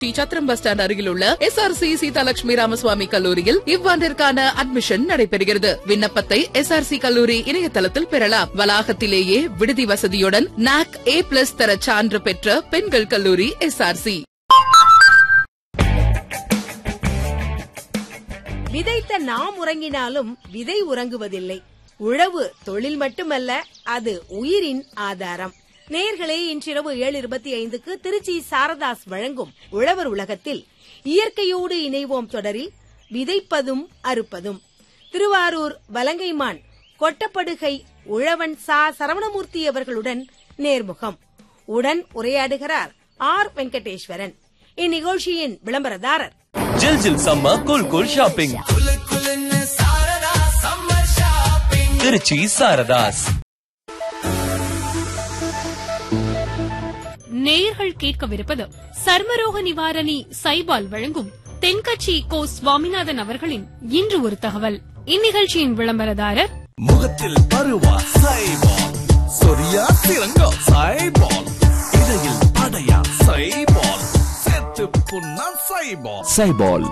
சத்திரம் bus stand அருகில் உள்ள SRC Seethalakshmi Ramaswamy கல்லூரியில் இவ்வாண்டிற்கான அட்மிஷன் நடைபெறுகிறது. விண்ணப்பத்தை SRC கல்லூரி இணையதளத்தில் பெறலாம். வளாகத்திலேயே விடுதி வசதியுடன் NAC A+ தர சான்று பெற்ற பெண்கள் கல்லூரி SRC. விதைத்த நாம் உறங்கினாலும் விதை உறங்குவதில்லை. உழவு தொழில் மட்டுமல்ல, அது உயிரின் ஆதாரம். நேயர்களே, இன்றிரவு 7:25க்கு திருச்சி சாரதாஸ் வழங்கும் உழவர் உலகத்தில் இயற்கையோடு இணைவோம் தொடரில் விதைப்பதும் அறுப்பதும் திருவாரூர் வலங்கைமான் கொட்டப்படுகை உழவன் சரவணமூர்த்தி அவர்களுடன் நேர்முகம். உடன் உரையாடுகிறார் ஆர். வெங்கடேஸ்வரன். இந்நிகழ்ச்சியின் விளம்பரதாரர் ஜில் ஜில் summer cool cool shopping Trichy Saradhas. நேயர்கள் கேட்கவிருப்பது சர்மரோக நிவாரணி சைபால் வழங்கும் தென்கட்சி கோ சுவாமிநாதன் அவர்களின் இன்று ஒரு தகவல். இந்நிகழ்ச்சியின் விளம்பரதாரர் முகத்தில் பருவா சைபால், சொரியா சிறங்கா சைபால், இடையில் அடையா சைபால், செத்து புண்ணா சைபால். சைபால்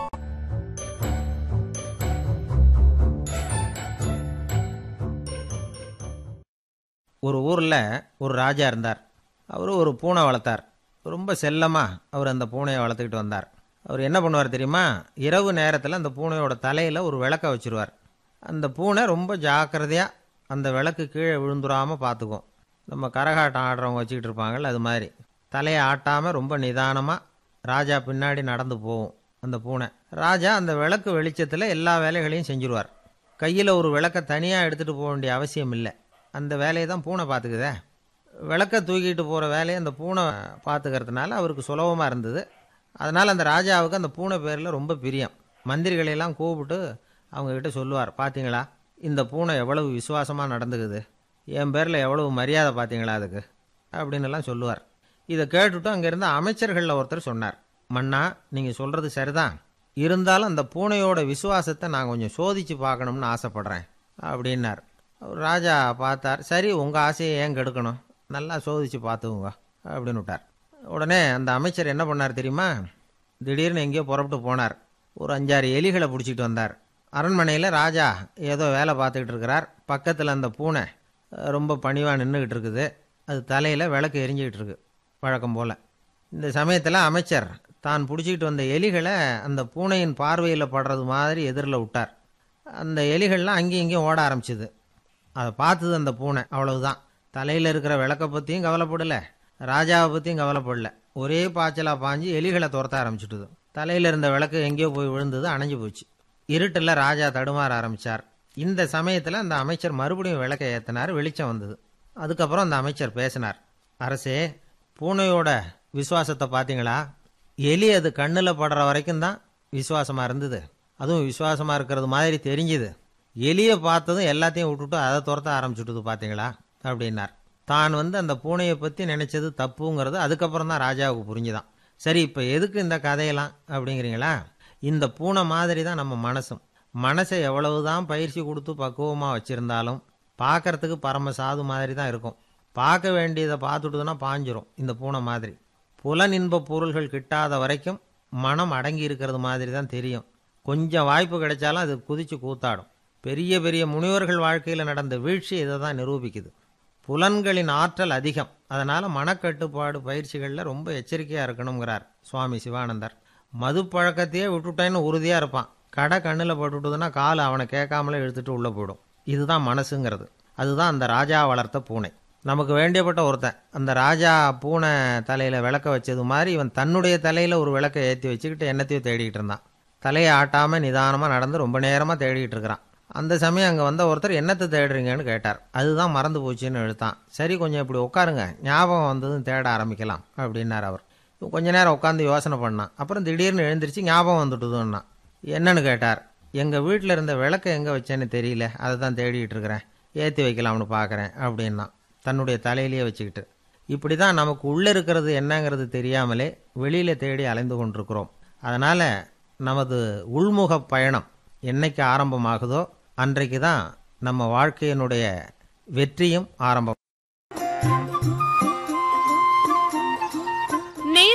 ஒரு ஊர்ல ஒரு ராஜா இருந்தார். அவர் ஒரு பூனை வளர்த்தார். ரொம்ப செல்லமாக அவர் அந்த பூனையை வளர்த்துக்கிட்டு வந்தார். அவர் என்ன பண்ணுவார் தெரியுமா? இரவு நேரத்தில் அந்த பூனையோட தலையில் ஒரு விளக்க வச்சுருவார். அந்த பூனை ரொம்ப ஜாக்கிரதையாக அந்த விளக்கு கீழே விழுந்துடாமல் பார்த்துக்கும். நம்ம கரகாட்டம் ஆடுறவங்க வச்சுக்கிட்டு இருப்பாங்கள்ல, அது மாதிரி தலையை ஆட்டாமல் ரொம்ப நிதானமாக ராஜா பின்னாடி நடந்து போகும் அந்த பூனை. ராஜா அந்த விளக்கு வெளிச்சத்தில் எல்லா வேலைகளையும் செஞ்சுருவார். கையில் ஒரு விளக்கை தனியாக எடுத்துகிட்டு போக வேண்டிய அவசியம் இல்லை. அந்த வேலையை தான் பூனை பார்த்துக்குதே. விளக்க தூக்கிட்டு போகிற வேலையை அந்த பூனை பார்த்துக்கிறதுனால அவருக்கு சுலபமாக இருந்தது. அதனால் அந்த ராஜாவுக்கு அந்த பூனை பேரில் ரொம்ப பிரியம். மந்திரிகளையெல்லாம் கூப்பிட்டு அவங்கக்கிட்ட சொல்லுவார், பார்த்தீங்களா இந்த பூனை எவ்வளவு விசுவாசமாக நடந்துக்குது, என் பேரில் எவ்வளவு மரியாதை பார்த்தீங்களா அதுக்கு அப்படின்னுலாம் சொல்லுவார். இதை கேட்டுவிட்டு அங்கேருந்து அமைச்சர்களில் ஒருத்தர் சொன்னார், மன்னா நீங்கள் சொல்கிறது சரிதான், இருந்தாலும் அந்த பூனையோட விசுவாசத்தை நான் கொஞ்சம் சோதித்து பார்க்கணும்னு ஆசைப்பட்றேன் அப்படின்னார். ராஜா பார்த்தார், சரி உங்கள் ஆசையை ஏன் கெடுக்கணும், நல்லா சோதித்து பார்த்துக்குங்க அப்படின்னு விட்டார். உடனே அந்த அமைச்சர் என்ன பண்ணார் தெரியுமா? திடீர்னு எங்கேயோ புறப்பட்டு போனார். ஒரு 5-6 எலிகளை பிடிச்சிட்டு வந்தார். அரண்மனையில் ராஜா ஏதோ வேலை பார்த்துக்கிட்டு இருக்கிறார். பக்கத்தில் அந்த பூனை ரொம்ப பணிவாக நின்றுக்கிட்டு இருக்குது. அது தலையில் விளக்கு எரிஞ்சிக்கிட்டு இருக்கு வழக்கம் போல். இந்த சமயத்தில் அமைச்சர் தான் பிடிச்சிக்கிட்டு வந்த எலிகளை அந்த பூனையின் பார்வையில் படுறது மாதிரி எதிரில் விட்டார். அந்த எலிகள்லாம் அங்கேயும் இங்கேயும் ஓட ஆரம்பிச்சிது. அதை பார்த்தது அந்த பூனை. அவ்வளவுதான். தலையில் இருக்கிற விளக்கை பற்றியும் கவலைப்படலை, ராஜாவை பற்றியும் கவலைப்படலை. ஒரே பாய்ச்சலாக பாஞ்சு எலிகளை துரத்த ஆரம்பிச்சுட்டுது. தலையில் இருந்த விளக்கு எங்கேயோ போய் விழுந்தது, அணைஞ்சு போச்சு. இருட்டில் ராஜா தடுமாற ஆரம்பித்தார். இந்த சமயத்தில் அந்த அமைச்சர் மறுபடியும் விளக்கை ஏற்றினார். வெளிச்சம் வந்தது. அதுக்கப்புறம் அந்த அமைச்சர் பேசினார், அரசே பூனையோட விசுவாசத்தை பார்த்தீங்களா? எலி அது கண்ணில் படுற வரைக்கும் தான் விசுவாசமாக இருந்தது. அதுவும் விசுவாசமாக இருக்கிறது மாதிரி தெரிஞ்சுது. எலியை பார்த்ததும் எல்லாத்தையும் விட்டுட்டு அதை துரத்த ஆரம்பிச்சுட்டுது பார்த்தீங்களா அப்படின்னார். தான் அந்த பூனையை பற்றி நினைச்சது தப்புங்கிறது அதுக்கப்புறம் தான் ராஜாவுக்கு புரிஞ்சுதான். சரி, இப்போ எதுக்கு இந்த கதையெல்லாம் அப்படிங்கிறீங்களா? இந்த பூனை மாதிரி தான் நம்ம மனசும். மனசை எவ்வளவு தான் பயிற்சி கொடுத்து பக்குவமாக வச்சுருந்தாலும் பார்க்கறதுக்கு பரம சாது மாதிரி தான் இருக்கும். பார்க்க வேண்டியதை பார்த்துட்டுதுன்னா பாஞ்சிரும். இந்த பூனை மாதிரி புலனின்ப பொருள்கள் கிட்டாத வரைக்கும் மனம் அடங்கி இருக்கிறது மாதிரி தான் தெரியும். கொஞ்சம் வாய்ப்பு கிடைச்சாலும் அது குதித்து கூத்தாடும். பெரிய பெரிய முனிவர்கள் வாழ்க்கையில் நடந்த வீழ்ச்சி இதை தான் நிரூபிக்குது. புலன்களின் ஆற்றல் அதிகம். அதனால் மனக்கட்டுப்பாடு பயிற்சிகளில் ரொம்ப எச்சரிக்கையாக இருக்கணுங்கிறார் சுவாமி சிவானந்தர். மது பழக்கத்தையே விட்டுட்டேன்னு உறுதியாக இருப்பான். கடை கண்ணில் போட்டுட்டுதுன்னா கால் அவனை கேட்காமலே இழுத்துட்டு உள்ளே போயிடும். இதுதான் மனசுங்கிறது. அதுதான் அந்த ராஜா வளர்த்த பூனை. நமக்கு வேண்டியப்பட்ட ஒருத்தன் அந்த ராஜா பூனை தலையில் விளக்க வச்சது மாதிரி இவன் தன்னுடைய தலையில் ஒரு விளக்கை ஏற்றி வச்சுக்கிட்டு என்னத்தையும் தேடிக்கிட்டு இருந்தான். தலையை ஆட்டாமல் நிதானமாக நடந்து ரொம்ப நேரமாக தேடிக்கிட்டு இருக்கிறான். அந்த சமயம் அங்கே வந்த ஒருத்தர் என்னத்தை தேடுறீங்கன்னு கேட்டார். அதுதான் மறந்து போச்சுன்னு எழுத்தான். சரி, கொஞ்சம் இப்படி உட்காருங்க, ஞாபகம் வந்ததும் தேட ஆரம்பிக்கலாம் அப்படின்னார் அவர். கொஞ்ச நேரம் உட்காந்து யோசனை பண்ணான். அப்புறம் திடீர்னு எழுந்திரிச்சு ஞாபகம் வந்துட்டுதுன்னா. என்னன்னு கேட்டார். எங்கள் வீட்டில் இருந்த விளக்கை எங்கே வச்சேன்னு தெரியல, அதை தான் தேடிக்கிட்டு இருக்கிறேன், ஏற்றி வைக்கலாம்னு பார்க்குறேன் அப்படின்னா தன்னுடைய தலையிலேயே வச்சுக்கிட்டு. இப்படி தான் நமக்கு உள்ளே இருக்கிறது என்னங்கிறது தெரியாமலே வெளியில் தேடி அலைந்து கொண்டிருக்கிறோம். அதனால் நமது உள்முக பயணம் என்னைக்கு ஆரம்பமாகுதோ அன்றைக்கு தான் நம்ம வாழ்க்கையினுடைய வெற்றியும் ஆரம்பம். நேயர்கள் இதுவரை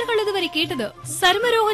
இதுவரை கேட்டது சர்மரோக